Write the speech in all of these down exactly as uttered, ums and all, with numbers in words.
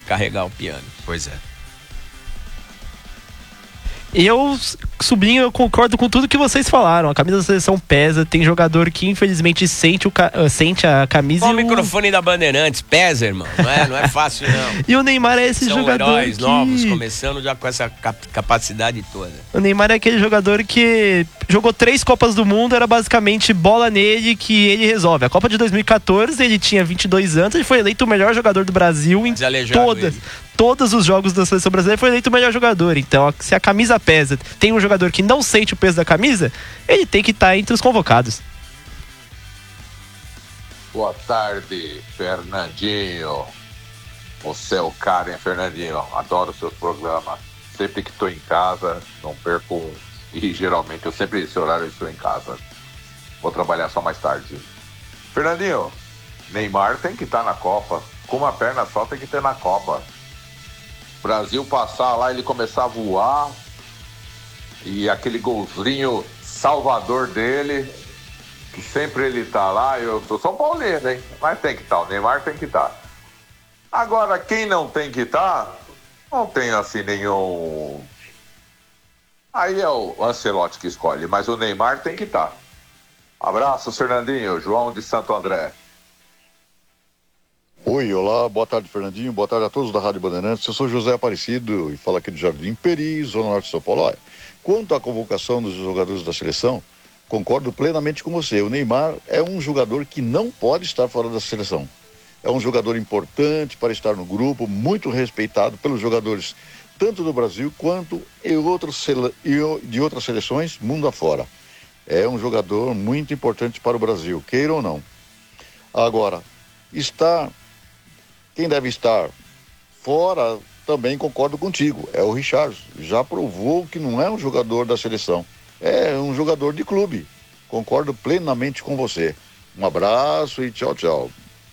carregar o piano. Pois é. Eu, Sublinho, eu concordo com tudo que vocês falaram. A camisa da seleção pesa. Tem jogador que infelizmente sente, o ca... sente a camisa. Qual e o microfone da Bandeirantes? Pesa, irmão. Não é, não é fácil, não. E o Neymar é esse São jogador heróis que... novos, começando já com essa cap- capacidade toda. O Neymar é aquele jogador que jogou três Copas do Mundo, era basicamente bola nele que ele resolve. A Copa de dois mil e catorze, ele tinha vinte e dois anos, ele foi eleito o melhor jogador do Brasil em todas, todos os jogos da seleção brasileira, foi eleito o melhor jogador. Então, se a camisa pesa, tem um jogador que não sente o peso da camisa, ele tem que estar entre os convocados. Boa tarde, Fernandinho. Você é o cara, hein, Fernandinho? Adoro o seu programa. Sempre que estou em casa, não perco um. E geralmente, eu sempre, esse horário, eu estou em casa. Vou trabalhar só mais tarde. Fernandinho, Neymar tem que estar na Copa. Com uma perna só tem que ter na Copa. Brasil passar lá, ele começar a voar. E aquele golzinho salvador dele, que sempre ele tá lá. Eu sou São Paulino, hein? Mas tem que estar, o Neymar tem que estar. Agora, quem não tem que estar, não tem assim nenhum... Aí é o Ancelotti que escolhe, mas o Neymar tem que estar. Abraço, Fernandinho. João de Santo André. Oi, olá, boa tarde, Fernandinho, boa tarde a todos da Rádio Bandeirantes. Eu sou José Aparecido e falo aqui do Jardim Peri, Zona Norte de São Paulo. Olha, quanto à convocação dos jogadores da seleção, concordo plenamente com você. O Neymar é um jogador que não pode estar fora da seleção. É um jogador importante para estar no grupo, muito respeitado pelos jogadores tanto do Brasil quanto em outros, de outras seleções, mundo afora. É um jogador muito importante para o Brasil, queira ou não. Agora, está... Quem deve estar fora, também concordo contigo, é o Richarlison. Já provou que não é um jogador da seleção, é um jogador de clube. Concordo plenamente com você. Um abraço e tchau, tchau.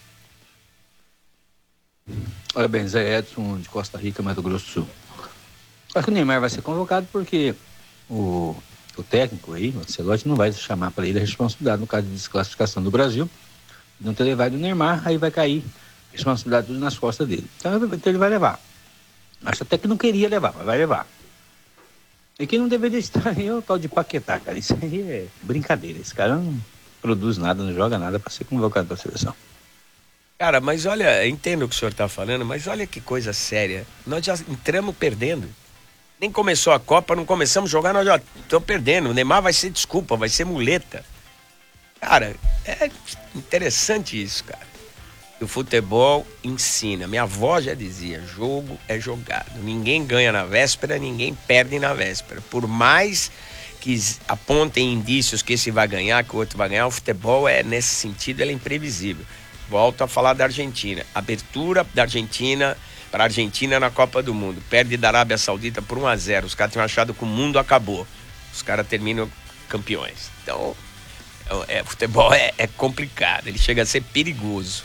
Olha bem, Zé Edson de Costa Rica, Mato Grosso do Sul. Acho que o Neymar vai ser convocado porque o, o técnico aí, o Ancelotti, não vai chamar para ele a responsabilidade no caso de desclassificação do Brasil, não ter levado o Neymar, aí vai cair a responsabilidade tudo nas costas dele. Então, então ele vai levar. Acho até que não queria levar, mas vai levar. E quem não deveria estar aí é o tal de Paquetá, cara. Isso aí é brincadeira. Esse cara não produz nada, não joga nada para ser convocado para a seleção. Cara, mas olha, entendo o que o senhor está falando, mas olha que coisa séria. Nós já entramos perdendo. Nem começou a Copa, não começamos a jogar, nós já estamos perdendo. O Neymar vai ser desculpa, vai ser muleta. Cara, é interessante isso, cara. O futebol ensina. Minha avó já dizia, jogo é jogado. Ninguém ganha na véspera, ninguém perde na véspera. Por mais que apontem indícios que esse vai ganhar, que o outro vai ganhar, o futebol é, nesse sentido, ele é imprevisível. Volto a falar da Argentina. Abertura da Argentina para a Argentina na Copa do Mundo. Perde da Arábia Saudita por um a zero. Os caras tinham achado que o mundo acabou. Os caras terminam campeões. Então, é, o futebol é, é complicado. Ele chega a ser perigoso.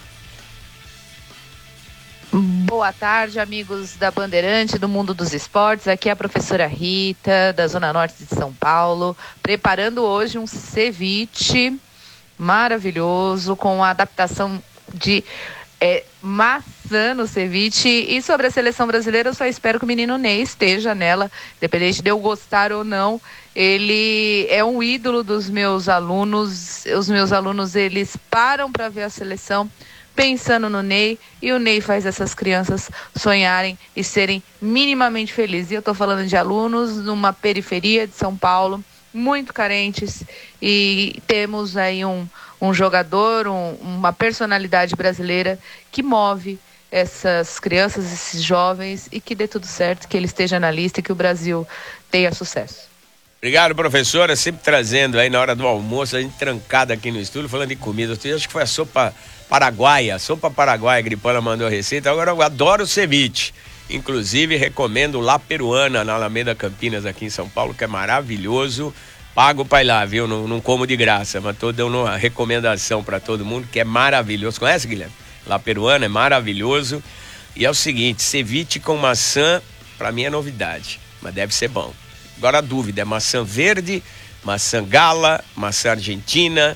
Boa tarde, amigos da Bandeirante, do Mundo dos Esportes. Aqui é a professora Rita, da Zona Norte de São Paulo, preparando hoje um ceviche maravilhoso, com a adaptação de é, maçã no ceviche. E sobre a seleção brasileira, eu só espero que o menino Ney esteja nela, independente de eu gostar ou não. Ele é um ídolo dos meus alunos. Os meus alunos, eles param para ver a seleção pensando no Ney, e o Ney faz essas crianças sonharem e serem minimamente felizes. E eu estou falando de alunos numa periferia de São Paulo, muito carentes, e temos aí um, um jogador, um, uma personalidade brasileira que move essas crianças, esses jovens, e que dê tudo certo, que ele esteja na lista e que o Brasil tenha sucesso. Obrigado, professora, sempre trazendo aí na hora do almoço, a gente trancada aqui no estúdio, falando de comida. Eu acho que foi a sopa paraguaia, sopa paraguaia, a Gripana mandou a receita. Agora eu adoro o ceviche. Inclusive, recomendo lá Peruana, na Alameda Campinas, aqui em São Paulo, que é maravilhoso. Pago pra ir lá, viu? Não, não como de graça, mas tô dando uma recomendação pra todo mundo, que é maravilhoso. Conhece, Guilherme? Lá Peruana é maravilhoso. E é o seguinte, ceviche com maçã, pra mim é novidade, mas deve ser bom. Agora a dúvida é maçã verde, maçã gala, maçã argentina,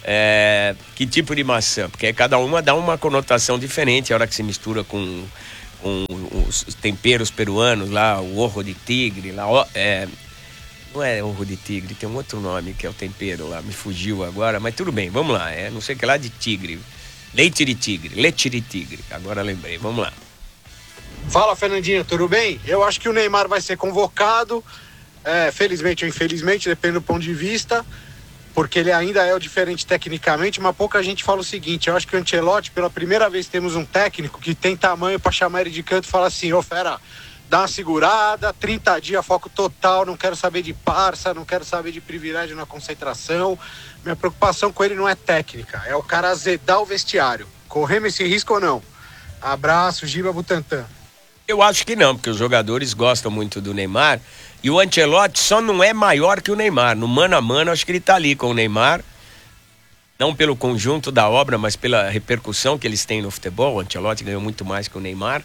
é, que tipo de maçã? Porque cada uma dá uma conotação diferente a hora que se mistura com, com os temperos peruanos lá, o orro de tigre, lá, é, não é orro de tigre, tem um outro nome que é o tempero lá, me fugiu agora, mas tudo bem, vamos lá, é não sei o que lá de tigre, leite de tigre, leite de tigre, agora lembrei, vamos lá. Fala, Fernandinho, tudo bem? Eu acho que o Neymar vai ser convocado, é, felizmente ou infelizmente, depende do ponto de vista, porque ele ainda é o diferente tecnicamente, mas pouca gente fala o seguinte, eu acho que o Ancelotti, pela primeira vez temos um técnico que tem tamanho para chamar ele de canto e falar assim, ô fera, dá uma segurada, trinta dias, foco total, não quero saber de parça, não quero saber de privilégio na concentração, minha preocupação com ele não é técnica, é o cara azedar o vestiário, corremos esse risco ou não? Abraço, Giba Butantan. Eu acho que não, porque os jogadores gostam muito do Neymar e o Ancelotti só não é maior que o Neymar. No mano a mano, acho que ele tá ali com o Neymar, não pelo conjunto da obra, mas pela repercussão que eles têm no futebol. O Ancelotti ganhou muito mais que o Neymar,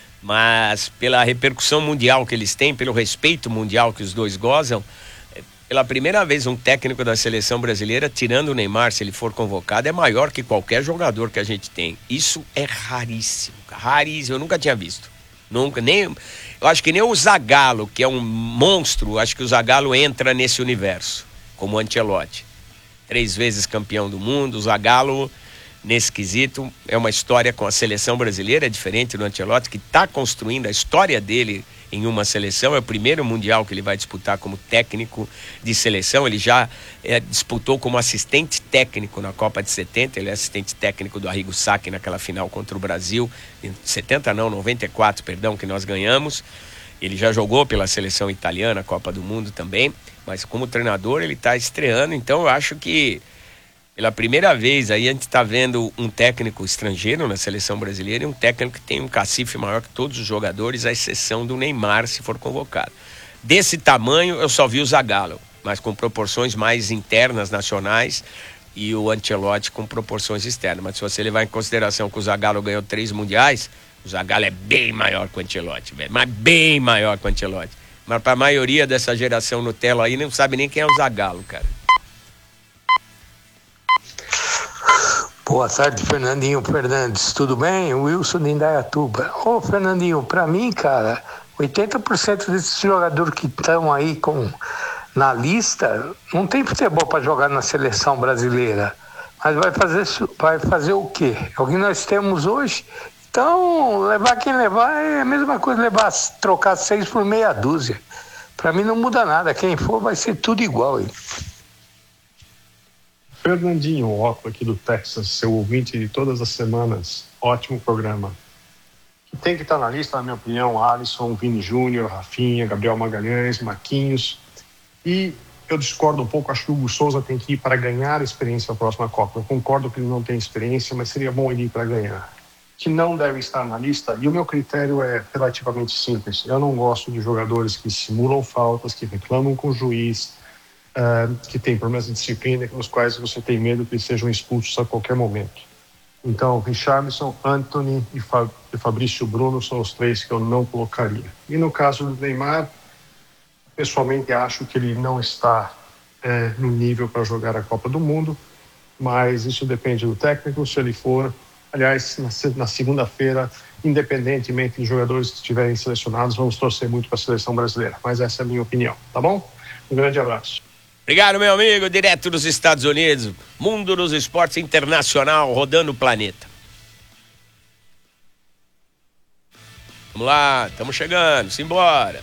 mas pela repercussão mundial que eles têm, pelo respeito mundial que os dois gozam. Pela primeira vez, um técnico da seleção brasileira, tirando o Neymar, se ele for convocado, é maior que qualquer jogador que a gente tem. Isso é raríssimo, raríssimo, eu nunca tinha visto. Nunca, nem, eu acho que nem o Zagallo, que é um monstro, acho que o Zagallo entra nesse universo, como o Ancelotti. Três vezes campeão do mundo, o Zagallo, nesse quesito, é uma história com a seleção brasileira, é diferente do Ancelotti, que está construindo a história dele em uma seleção, é o primeiro mundial que ele vai disputar como técnico de seleção, ele já é, disputou como assistente técnico na Copa de setenta, ele é assistente técnico do Arrigo Sacchi naquela final contra o Brasil, em setenta não, noventa e quatro, perdão, que nós ganhamos, ele já jogou pela seleção italiana, Copa do Mundo também, mas como treinador ele está estreando, então eu acho que pela primeira vez aí a gente está vendo um técnico estrangeiro na seleção brasileira e um técnico que tem um cacife maior que todos os jogadores, à exceção do Neymar, se for convocado. Desse tamanho eu só vi o Zagallo, mas com proporções mais internas, nacionais, e o Ancelotti com proporções externas. Mas se você levar em consideração que o Zagallo ganhou três mundiais, o Zagallo é bem maior que o Ancelotti, velho, mas bem maior que o Ancelotti. Mas para a maioria dessa geração Nutella aí não sabe nem quem é o Zagallo, cara. Boa tarde, Fernandinho Fernandes, tudo bem? Wilson de Indaiatuba. Ô, Fernandinho, pra mim, cara, oitenta por cento desses jogadores que estão aí com, na lista não tem futebol para jogar na seleção brasileira. Mas vai fazer, vai fazer o quê? É o que nós temos hoje. Então, levar quem levar é a mesma coisa, levar, trocar seis por meia dúzia. Pra mim não muda nada, quem for vai ser tudo igual aí. Fernandinho, Otto aqui do Texas, seu ouvinte de todas as semanas, ótimo programa. Que tem que estar na lista, na minha opinião, Alisson, Vini Júnior, Rafinha, Gabriel Magalhães, Marquinhos. E eu discordo um pouco, acho que o Hugo Souza tem que ir para ganhar experiência na próxima Copa. Eu concordo que ele não tem experiência, mas seria bom ele ir para ganhar. Que não deve estar na lista, e o meu critério é relativamente simples. Eu não gosto de jogadores que simulam faltas, que reclamam com o juiz, Uh, que tem problemas de disciplina, nos quais você tem medo que eles sejam expulsos a qualquer momento. Então, Richarlison, Antony e, Fa- e Fabrício Bruno são os três que eu não colocaria. E no caso do Neymar, pessoalmente acho que ele não está é, no nível para jogar a Copa do Mundo, mas isso depende do técnico, se ele for. Aliás, na, na segunda-feira, independentemente de jogadores que estiverem selecionados, vamos torcer muito para a seleção brasileira. Mas essa é a minha opinião, tá bom? Um grande abraço. Obrigado, meu amigo, direto dos Estados Unidos, mundo dos esportes internacional, rodando o planeta. Vamos lá, estamos chegando, simbora.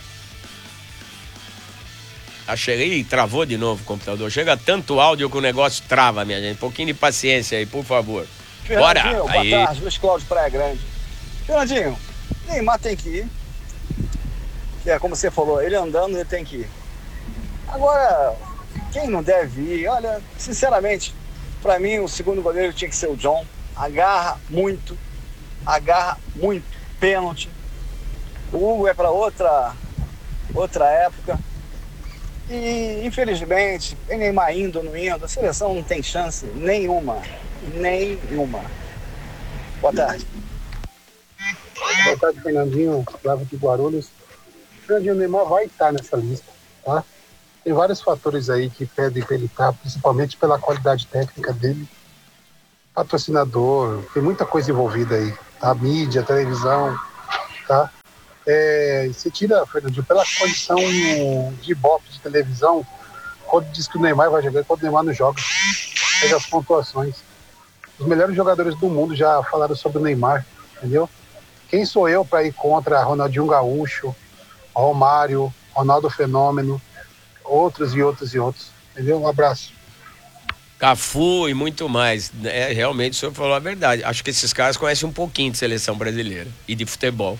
Ah, cheguei e travou de novo o computador. Chega tanto áudio que o negócio trava, minha gente. Um pouquinho de paciência aí, por favor. Bora! Aí. Boa tarde, Luiz Cláudio Praia Grande. Fernandinho, Neymar tem que ir. Que é como você falou, ele andando, ele tem que ir. Agora, quem não deve ir? Olha, sinceramente, pra mim o segundo goleiro tinha que ser o John. Agarra muito, agarra muito, pênalti. O Hugo é pra outra, outra época. E, infelizmente, tem Neymar indo ou não indo, a seleção não tem chance nenhuma. Nenhuma. Boa tarde. Boa tarde, Fernandinho. Flávio de Guarulhos. Fernandinho, o Neymar vai estar nessa lista, tá? Tem vários fatores aí que pedem para ele estar, principalmente pela qualidade técnica dele. Patrocinador, tem muita coisa envolvida aí. A mídia, a televisão. tá? É, você tira, Fernandinho, pela condição de ibope de televisão, quando diz que o Neymar vai jogar, quando o Neymar não joga, pega as pontuações. Os melhores jogadores do mundo já falaram sobre o Neymar, entendeu? Quem sou eu para ir contra Ronaldinho Gaúcho, Romário, Ronaldo Fenômeno, outros e outros e outros, entendeu? Um abraço. Cafu e muito mais. É, realmente o senhor falou a verdade. Acho que esses caras conhecem um pouquinho de seleção brasileira e de futebol.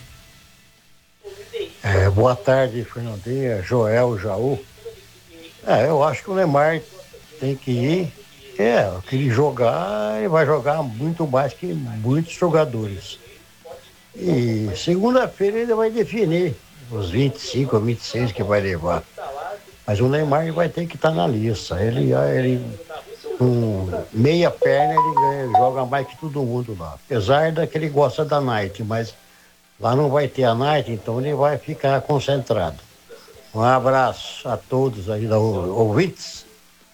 É, boa tarde, Fernandinha, Joel, Jaú. É, eu acho que o Neymar tem que ir. É, o que ele jogar, ele vai jogar muito mais que muitos jogadores. E segunda-feira ele vai definir os vinte e cinco ou vinte e seis que vai levar. Mas o Neymar vai ter que estar na lista. Ele, ele com meia perna, ele, ganha, ele joga mais que todo mundo lá. Apesar da que ele gosta da Night, mas lá não vai ter a Night, então ele vai ficar concentrado. Um abraço a todos aí da ouvintes.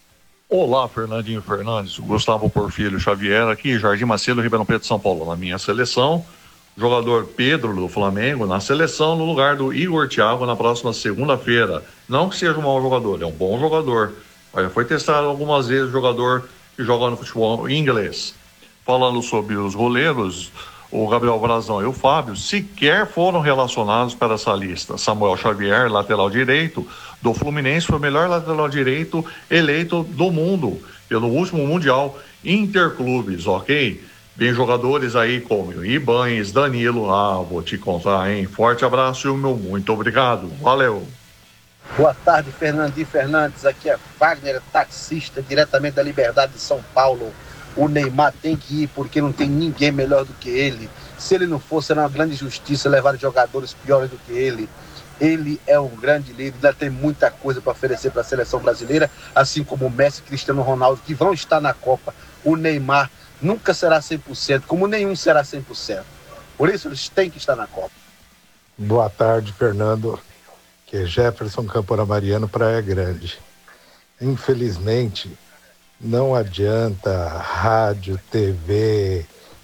Olá, Fernandinho Fernandes, Gustavo Porfírio Xavier aqui, Jardim Macedo, Ribeirão Preto, São Paulo. Na minha seleção, jogador Pedro do Flamengo na seleção no lugar do Igor Thiago na próxima segunda-feira. Não que seja um mau jogador, é um bom jogador. Já foi testado algumas vezes o jogador que joga no futebol inglês. Falando sobre os goleiros, o Gabriel Brazão e o Fábio sequer foram relacionados para essa lista. Samuel Xavier, lateral direito do Fluminense, foi o melhor lateral direito eleito do mundo pelo último Mundial Interclubes, ok? Tem jogadores aí como Ibanes, Danilo, ah, vou te contar, hein? Forte abraço e o meu muito obrigado. Valeu! Boa tarde, Fernandinho Fernandes. Aqui é Wagner, taxista, diretamente da Liberdade de São Paulo. O Neymar tem que ir porque não tem ninguém melhor do que ele. Se ele não fosse, era uma grande justiça levar jogadores piores do que ele. Ele é um grande líder, ainda tem muita coisa para oferecer para a seleção brasileira, assim como o Messi e Cristiano Ronaldo, que vão estar na Copa. O Neymar nunca será cem por cento, como nenhum será cem por cento. Por isso eles têm que estar na Copa. Boa tarde, Fernando. Que é Jefferson Campora Mariano, Praia Grande. Infelizmente, não adianta rádio, T V,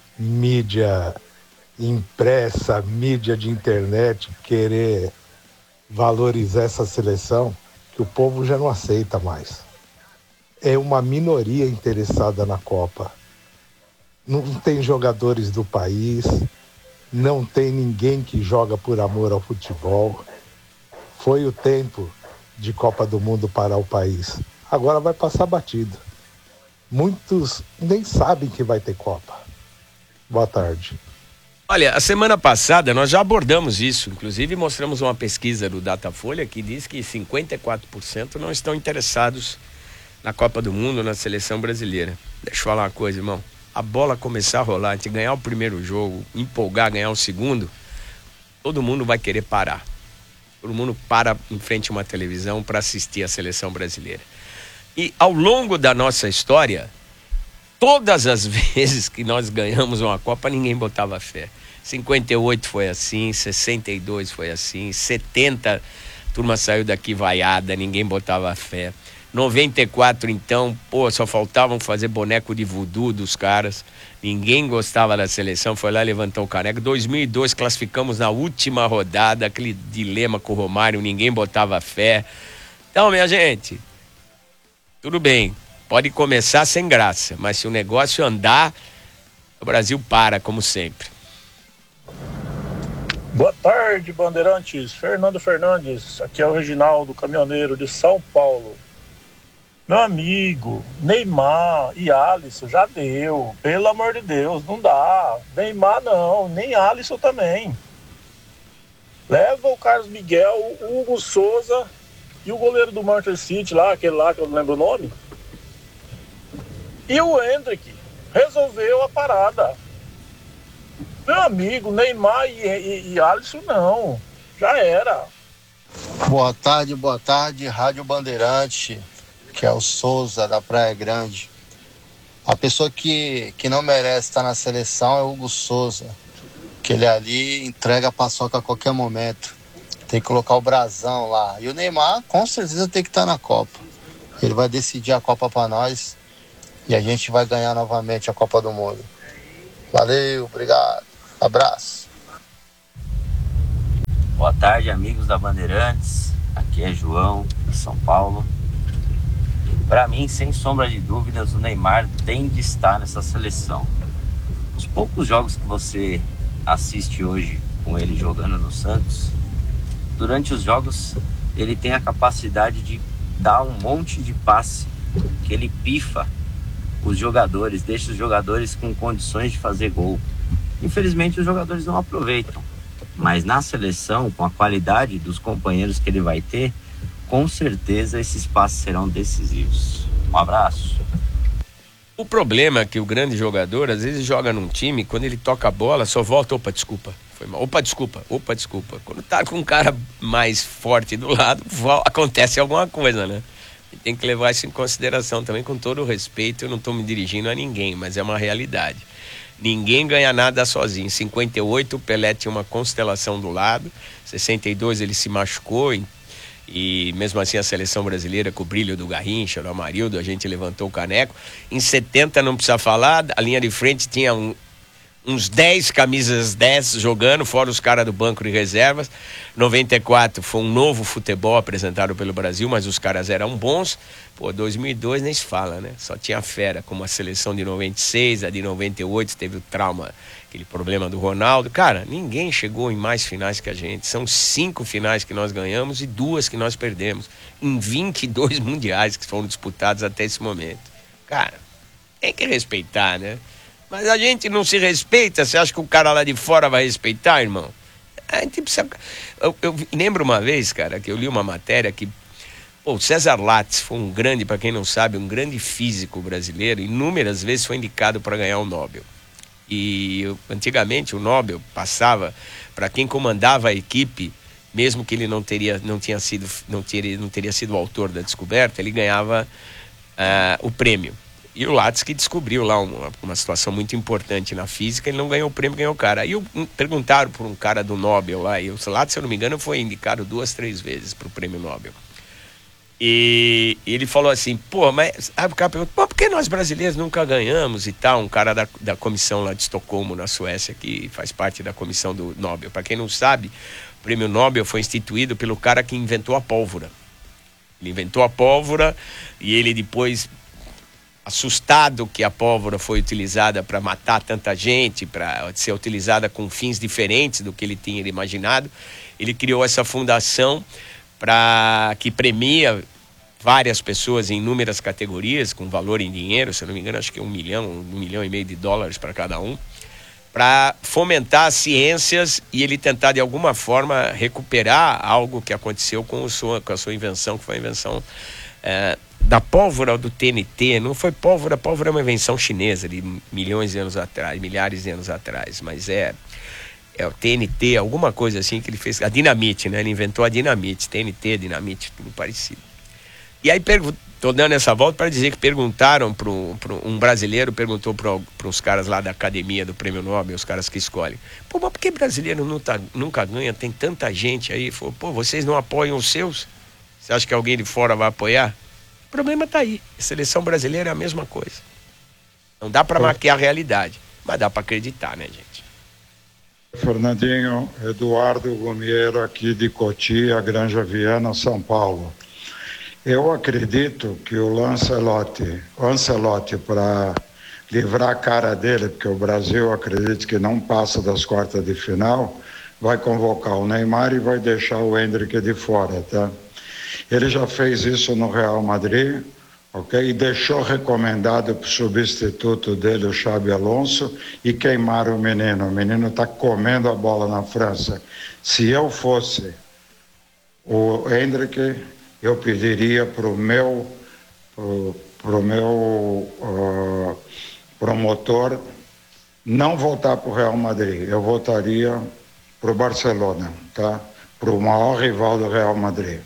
mídia impressa, mídia de internet querer valorizar essa seleção, que o povo já não aceita mais. É uma minoria interessada na Copa. Não tem jogadores do país, não tem ninguém que joga por amor ao futebol. Foi o tempo de Copa do Mundo para o país. Agora vai passar batido. Muitos nem sabem que vai ter Copa. Boa tarde. Olha, a semana passada nós já abordamos isso. Inclusive mostramos uma pesquisa do Datafolha que diz que cinquenta e quatro por cento não estão interessados na Copa do Mundo, na seleção brasileira. Deixa eu falar uma coisa, irmão. A bola começar a rolar, a gente ganhar o primeiro jogo, empolgar, ganhar o segundo, todo mundo vai querer parar. Todo mundo para em frente a uma televisão para assistir a seleção brasileira. E ao longo da nossa história, todas as vezes que nós ganhamos uma Copa, ninguém botava fé. cinquenta e oito foi assim, sessenta e dois foi assim, setenta, a turma saiu daqui vaiada, ninguém botava fé. noventa e quatro, então, pô, só faltavam fazer boneco de voodoo dos caras. Ninguém gostava da seleção, foi lá e levantou o caneco. dois mil e dois, classificamos na última rodada, aquele dilema com o Romário, ninguém botava fé. Então, minha gente, tudo bem, pode começar sem graça, mas se o negócio andar, o Brasil para, como sempre. Boa tarde, bandeirantes. Fernando Fernandes, aqui é o Reginaldo, caminhoneiro de São Paulo. Meu amigo, Neymar e Alisson já deu, pelo amor de Deus, não dá. Neymar não, nem Alisson também. Leva o Carlos Miguel, o Hugo Souza e o goleiro do Manchester City lá, aquele lá que eu não lembro o nome. E o Hendrick resolveu a parada. Meu amigo, Neymar e, e, e Alisson não, já era. Boa tarde, boa tarde, Rádio Bandeirante, que é o Souza da Praia Grande. A pessoa que, que não merece estar na seleção é o Hugo Souza, que ele ali entrega a paçoca a qualquer momento. Tem que colocar o brasão lá. E o Neymar com certeza tem que estar na Copa. Ele vai decidir a Copa para nós e a gente vai ganhar novamente a Copa do Mundo. Valeu, obrigado, abraço. tarde, amigos da Bandeirantes. Aqui é João, de São Paulo. Para mim, sem sombra de dúvidas, o Neymar tem de estar nessa seleção. Os poucos jogos que você assiste hoje com ele jogando no Santos, durante os jogos ele tem a capacidade de dar um monte de passe, que ele pifa os jogadores, deixa os jogadores com condições de fazer gol. Infelizmente os jogadores não aproveitam, mas na seleção, com a qualidade dos companheiros que ele vai ter, com certeza esses passes serão decisivos. Um abraço. O problema é que o grande jogador às vezes joga num time, quando ele toca a bola só volta, opa, desculpa, foi mal, opa, desculpa, opa, desculpa. Quando tá com um cara mais forte do lado, acontece alguma coisa, né? E tem que levar isso em consideração também, com todo o respeito. Eu não tô me dirigindo a ninguém, mas é uma realidade. Ninguém ganha nada sozinho. Em cinquenta e oito o Pelé tinha uma constelação do lado, em sessenta e dois ele se machucou e, e mesmo assim a seleção brasileira, com o brilho do Garrincha, do Amarildo, a gente levantou o caneco. Em setenta não precisa falar, a linha de frente tinha um, uns dez camisas dez jogando, fora os caras do banco de reservas. noventa e quatro foi um novo futebol apresentado pelo Brasil, mas os caras eram bons. Pô, dois mil e dois nem se fala, né? Só tinha fera, como a seleção de noventa e seis, a de noventa e oito teve o trauma, aquele problema do Ronaldo. Cara, ninguém chegou em mais finais que a gente. São cinco finais que nós ganhamos e duas que nós perdemos, em vinte e dois mundiais que foram disputados até esse momento. Cara, tem que respeitar, né? Mas a gente não se respeita. Você acha que o cara lá de fora vai respeitar, irmão? A gente precisa... eu, eu lembro uma vez, cara, que eu li uma matéria que pô, o César Lattes foi um grande, para quem não sabe, um grande físico brasileiro. Inúmeras vezes foi indicado para ganhar o Nobel. E antigamente o Nobel passava para quem comandava a equipe, mesmo que ele não teria, não tinha sido, não teria, não teria sido o autor da descoberta, ele ganhava uh, o prêmio. E o Lattes, que descobriu lá uma, uma situação muito importante na física, ele não ganhou o prêmio, ganhou o cara. Aí um, perguntaram por um cara do Nobel lá, e o Lattes, se eu não me engano, foi indicado duas, três vezes para o prêmio Nobel. E ele falou assim, pô, mas ah, o cara perguntou, pô, por que nós brasileiros nunca ganhamos e tal? Um cara da, da comissão lá de Estocolmo, na Suécia, que faz parte da comissão do Nobel. Para quem não sabe, o prêmio Nobel foi instituído pelo cara que inventou a pólvora. Ele inventou a pólvora e ele depois, assustado que a pólvora foi utilizada para matar tanta gente, para ser utilizada com fins diferentes do que ele tinha imaginado, ele criou essa fundação para que premia várias pessoas em inúmeras categorias, com valor em dinheiro, se eu não me engano, acho que é um milhão, um milhão e meio de dólares para cada um, para fomentar as ciências e ele tentar de alguma forma recuperar algo que aconteceu com, o sua, com a sua invenção, que foi a invenção é, da pólvora do T N T. Não foi pólvora, pólvora é uma invenção chinesa de milhões de anos atrás, milhares de anos atrás, mas é É o T N T, alguma coisa assim que ele fez. A dinamite, né? Ele inventou a dinamite. T N T, dinamite, tudo parecido. E aí, estou dando essa volta para dizer que perguntaram para um brasileiro, perguntou para os caras lá da academia do Prêmio Nobel, os caras que escolhem. Pô, mas por que brasileiro não tá, nunca ganha? Tem tanta gente aí. Falou, pô, vocês não apoiam os seus? Você acha que alguém de fora vai apoiar? O problema está aí. A seleção brasileira é a mesma coisa. Não dá para maquiar a realidade, mas dá para acreditar, né, gente? Fernandinho, Eduardo Gomieiro aqui de Cotia, Granja Viana, São Paulo. Eu acredito que o Lancelotti, o Ancelotti, para livrar a cara dele, porque o Brasil acredita que não passa das quartas de final, vai convocar o Neymar e vai deixar o Endrick de fora, tá? Ele já fez isso no Real Madrid, ok? E deixou recomendado para o substituto dele, o Xabi Alonso, e queimaram o menino. O menino está comendo a bola na França. Se eu fosse o Endrick, eu pediria para o meu, pro, pro meu uh, promotor não voltar para o Real Madrid. Eu voltaria para o Barcelona, tá? Para o maior rival do Real Madrid.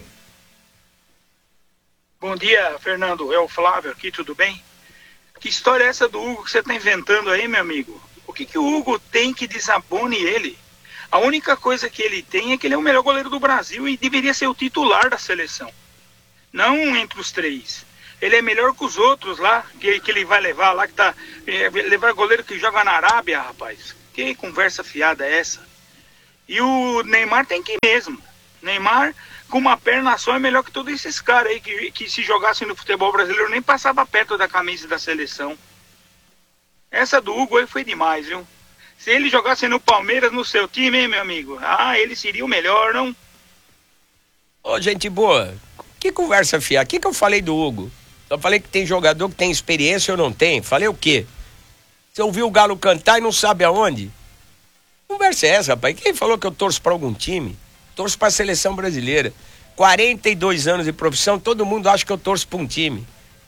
Bom dia, Fernando. É o Flávio aqui, tudo bem? Que história é essa do Hugo que você está inventando aí, meu amigo? O que, que o Hugo tem que desabone ele? A única coisa que ele tem é que ele é o melhor goleiro do Brasil e deveria ser o titular da seleção. Não entre os três. Ele é melhor que os outros lá, que, que ele vai levar lá, que tá... É, levar goleiro que joga na Arábia, rapaz. Que conversa fiada é essa? E o Neymar tem que ir mesmo. Neymar, com uma perna só, é melhor que todos esses caras aí que, que se jogassem no futebol brasileiro nem passava perto da camisa da seleção. Essa do Hugo aí foi demais, viu? Se ele jogasse no Palmeiras, no seu time, hein, meu amigo? Ah, ele seria o melhor, não? Ô, gente boa, que conversa fiada? O que que eu falei do Hugo? Só falei que tem jogador que tem experiência ou não tem. Falei o quê? Você ouviu o Galo cantar e não sabe aonde? Que conversa é essa, rapaz? Quem falou que eu torço pra algum time? Torço pra seleção brasileira. quarenta e dois anos de profissão, todo mundo acha que eu torço pra um time.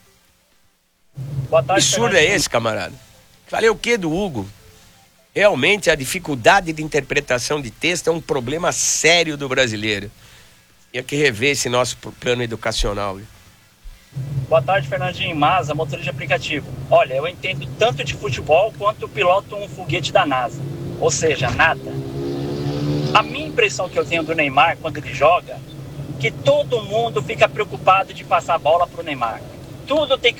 Boa tarde, que absurdo é esse, camarada? Falei o quê do Hugo? Realmente a dificuldade de interpretação de texto é um problema sério do brasileiro. Tinha que rever esse nosso plano educacional. Viu? Boa tarde, Fernandinho Maza, motorista de aplicativo. Olha, eu entendo tanto de futebol quanto piloto um foguete da NASA. Ou seja, nada. A minha impressão que eu tenho do Neymar quando ele joga, que todo mundo fica preocupado de passar a bola pro Neymar. Tudo tem que